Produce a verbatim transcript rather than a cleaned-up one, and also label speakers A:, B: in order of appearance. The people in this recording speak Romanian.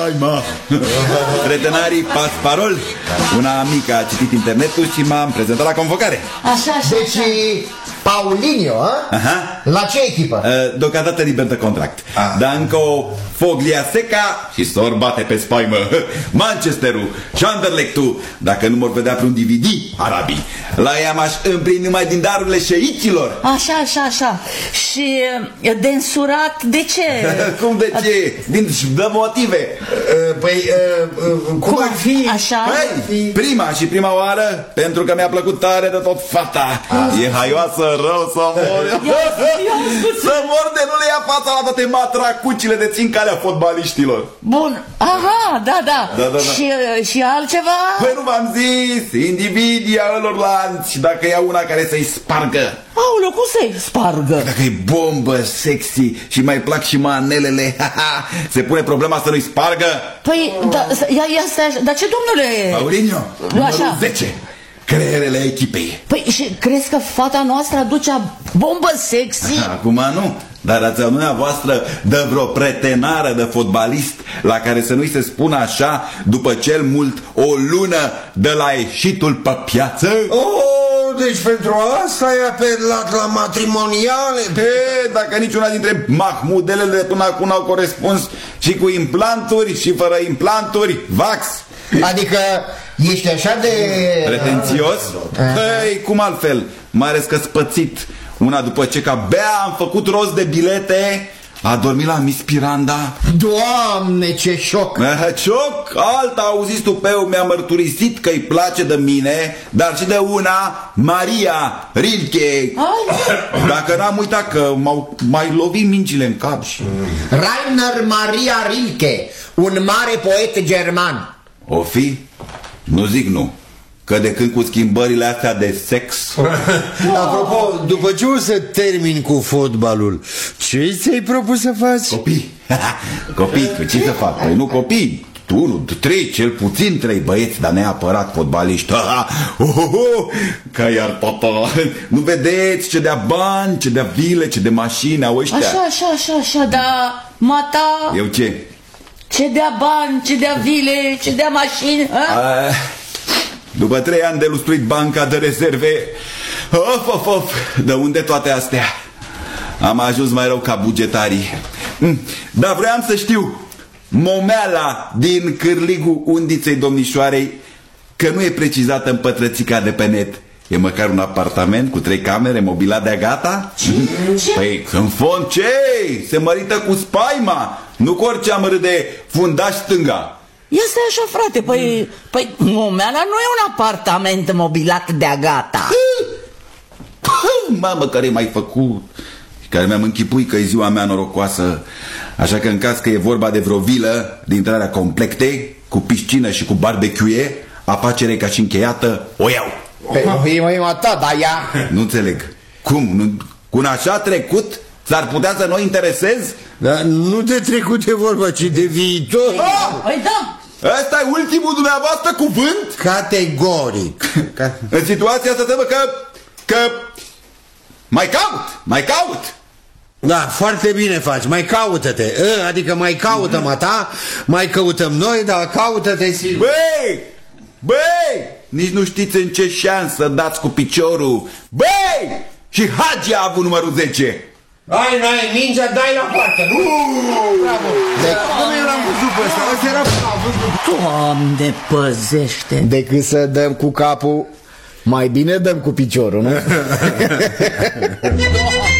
A: Ai, ma. Pretenarii Pasparol. Una mică a citit internetul și m-am prezentat la convocare.
B: Așa, așa,
C: Deci Paulinho, a?
A: Aha.
C: La ce echipă?
A: Uh, Deocamdată liber de contract. ah. Danco, Foglia Seca și s-or bate pe spaimă Manchesterul și Anderlecht-ul. Dacă nu m-or vedea pe un D V D arabii. La ea m-aș împlini numai din darurile șeicilor.
B: Așa, așa, așa. Și de însurat, de ce?
A: Cum de ce? Din de motive.
C: Uh, Păi, uh, uh, cum,
B: Cum
C: ar fi?
B: Așa?
A: Păi, prima și prima oară, pentru că mi-a plăcut tare de tot fata. ah. E haioasă rău să mor. Să mor de nu le ia fața la toate matracucile de țin calea fotbaliștilor.
B: Bun, aha, da, da,
A: Da, da, da.
B: Și, și altceva?
A: Păi nu v-am zis, individia ălorlanți, dacă ia una care să-i spargă.
B: Aoleu, cum să-i spargă?
A: Dacă e bombă, sexy și mai plac și manelele, se pune problema să nu-i spargă.
B: Păi, da, ia, ia stai așa, dar ce, domnule?
A: Paulinho, numărul zece, creierele echipei.
B: Păi, și crezi că fata noastră aduce bombă sexy?
A: Acum nu, dar ați auzit dumneavoastră de vreo pretenară de fotbalist la care să nu-i se spună așa după cel mult o lună de la ieșitul pe piață?
C: Oh, deci pentru asta ai apelat la matrimoniale?
A: E, dacă niciuna dintre mahmudelele de până acum n-au corespuns și cu implanturi și fără implanturi, vax.
C: Adică ești așa de...
A: Pretențios? Păi, cum altfel? Mai ales că spățit. Una după ce că abia am făcut rost de bilete, a dormit la Miss Piranda.
C: Doamne, ce șoc!
A: Șoc? Alta auziți tupeu mi-a mărturisit că îi place de mine, dar și de una, Maria Rilke. Dacă n-am uitat că m-au mai lovit mingile în cap și...
C: Rainer Maria Rilke, un mare poet german.
A: O fi? Nu zic nu. Că de când cu schimbările astea de sex...
D: Apropo, după ce o să termin cu fotbalul, ce ți-ai propus să faci?
A: Copii. Copii, că ce să fac? Păi nu copii. Unu, trei, cel puțin trei băieți, dar neapărat fotbaliști. Ca iar tata. Nu vedeți ce dea bani, ce dea vile, ce de mașini au ăștia?
B: Așa, așa, așa, așa, dar mata...
A: Eu ce?
B: Ce dea bani, ce dea vile, ce dea mașini, a?
A: A, după trei ani de lustruit banca de rezerve, of, of, of, de unde toate astea? Am ajuns mai rău ca bugetarii. Dar vreau să știu, momeala din cârligul undiței domnișoarei, că nu e precizată în pătrățica de pe net, e măcar un apartament cu trei camere mobilat de-a gata?
B: Ce? Ce?
A: Păi, în fond, ce? Se mărită cu spaima, nu cu orice amărât de fundaș stânga.
B: Ia stai așa, frate, păi, păi momeala nu e un apartament mobilat de-a gata.
A: Mamă, care m-ai făcut, care mi-am închipui că e ziua mea norocoasă. Așa că în caz că e vorba de vreo vilă de intrarea complecte, cu piscină și cu barbecue, afacerea ca și încheiată, o iau.
C: Păi, e mai ta, dar ea...
A: Nu înțeleg. Cum? Nu, cu un așa trecut s-ar putea să nu o interesez?
D: Dar nu de trecut e vorba, ci de viitor.
B: Păi da.
A: Ăsta e ultimul dumneavoastră cuvânt?
D: Categoric.
A: În situația asta trebuie că... că... mai caut, mai caut.
D: Da, foarte bine faci, mai caută-te. Adică mai caută-mă ta, mai căutăm noi, dar caută-te sigur.
A: Băi! Băi! Nici nu știți în ce șansă dați cu piciorul. Băi! Și Hagi a avut numărul zece.
C: Ai, n-ai mingea, dai la poartă. Bravo.
D: Cum eu l-am văzut pe ăsta? Ăsta era...
B: Doamne, păzește.
C: Decât să dăm cu capul, mai bine dăm cu piciorul, nu?